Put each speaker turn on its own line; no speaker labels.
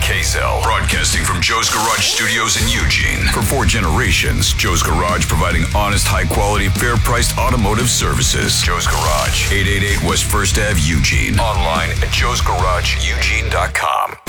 Kazel, broadcasting from Joe's Garage Studios in Eugene. For 4 generations, Joe's Garage providing honest, high-quality, fair-priced automotive services. Joe's Garage, 888 West 1st Ave, Eugene. Online at joesgarageeugene.com.